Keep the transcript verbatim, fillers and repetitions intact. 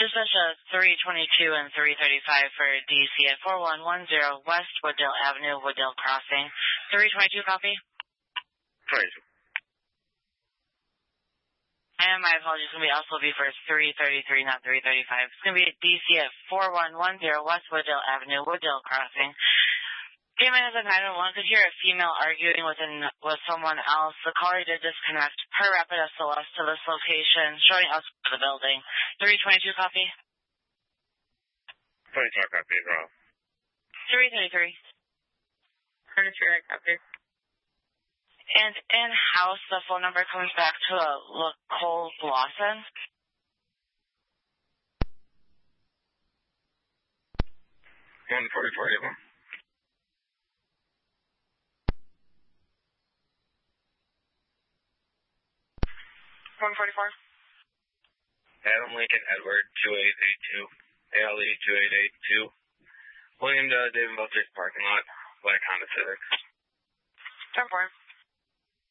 Dispatch uh, three twenty-two and three thirty-five for D C at four one one zero West Wooddale Avenue, Wooddale Crossing. three twenty-two, copy? twenty-two. And my apologies, it's going to be also be for three thirty-three, not three thirty-five. It's going to be at D C at four one one zero West Wooddale Avenue, Wooddale Crossing. Came in as a nine one one, could hear a female arguing with, an, with someone else. The caller did disconnect per rapid S O S to this location, showing us for the building. three twenty-two, copy? twenty-two, copy as well. three thirty-three. twenty-three, copy. And in-house, the phone number comes back to a Nicole Blossom. one forty-four, eight one. one forty-four. Adam Lincoln Edward two eight eight two. A L E two eight eight two. William uh, David Buster's parking lot. Black Honda Civic. ten four.